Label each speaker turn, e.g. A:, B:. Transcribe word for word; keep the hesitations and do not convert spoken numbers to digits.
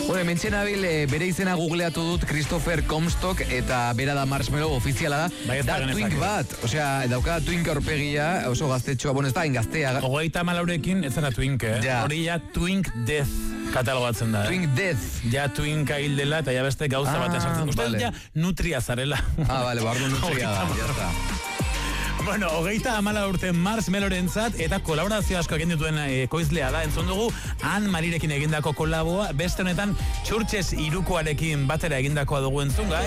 A: Bueno, hementxe nabil, e, bere izena googleatu dut Christopher Comstock eta bera da Marshmallow ofiziala da.
B: Bai,
A: da twink bat, osea, dauka twink aurpegia, oso gaztetxoa, bueno, ez da ingaztea.
B: Hogeita malaurekin ez zara twink, eh?
A: Ja.
B: Hori ja twink death katalogatzen da. Eh?
A: Twink death.
B: Ja twinka hil dela eta ja beste gauza
A: ah,
B: bat esartzen. Uste
A: vale.
B: ja nutria zarela.
A: Ah, bale, bardu nutria da, ya está.
B: Bueno, hogeita amala urte Marshmallowentzat eta kolaborazio asko egin dituen ekoizlea da. Entzun dugu Han Marirekin egindako kolaboa, beste honetan Txurtxez Irukoarekin batera egindakoa dugu entzun gai.